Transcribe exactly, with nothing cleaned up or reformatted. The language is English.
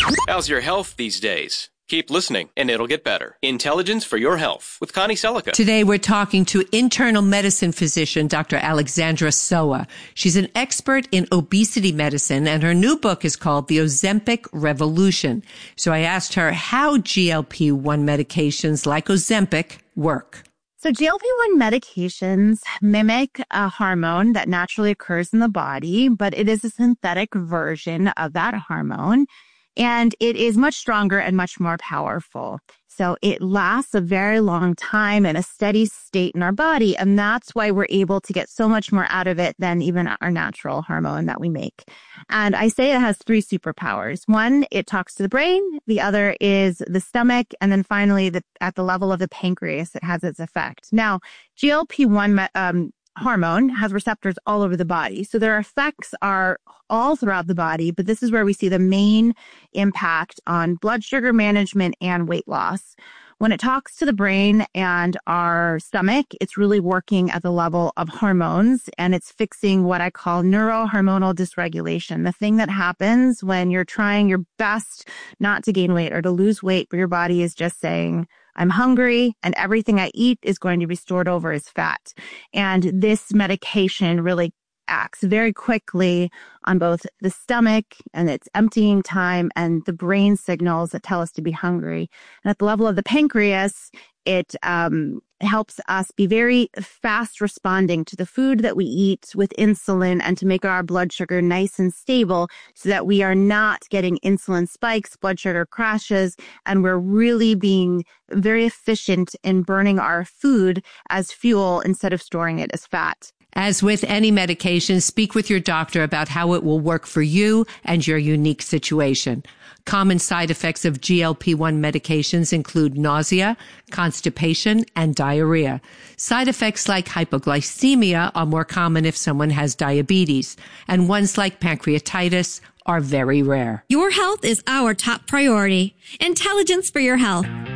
How's your health these days? Keep listening, and it'll get better. Intelligence for Your Health with Connie Selica. Today, we're talking to internal medicine physician Doctor Alexandra Soa. She's an expert in obesity medicine, and her new book is called The Ozempic Revolution. So I asked her how G L P one medications like Ozempic work. So G L P one medications mimic a hormone that naturally occurs in the body, but it is a synthetic version of that hormone. And it is much stronger and much more powerful. So it lasts a very long time in a steady state in our body. And that's why we're able to get so much more out of it than even our natural hormone that we make. And I say it has three superpowers. One, it talks to the brain. The other is the stomach. And then finally, the, at the level of the pancreas, it has its effect. Now, G L P one um, hormone has receptors all over the body. So their effects are all throughout the body, but this is where we see the main impact on blood sugar management and weight loss. When it talks to the brain and our stomach, it's really working at the level of hormones, and it's fixing what I call neurohormonal dysregulation, the thing that happens when you're trying your best not to gain weight or to lose weight, but your body is just saying, I'm hungry, and everything I eat is going to be stored over as fat. And this medication really acts very quickly on both the stomach and its emptying time and the brain signals that tell us to be hungry. And at the level of the pancreas, it um, helps us be very fast responding to the food that we eat with insulin and to make our blood sugar nice and stable so that we are not getting insulin spikes, blood sugar crashes, and we're really being very efficient in burning our food as fuel instead of storing it as fat. As with any medication, speak with your doctor about how it will work for you and your unique situation. Common side effects of G L P one medications include nausea, constipation, and diarrhea. Side effects like hypoglycemia are more common if someone has diabetes, and ones like pancreatitis are very rare. Your health is our top priority. Intelligence for Your Health.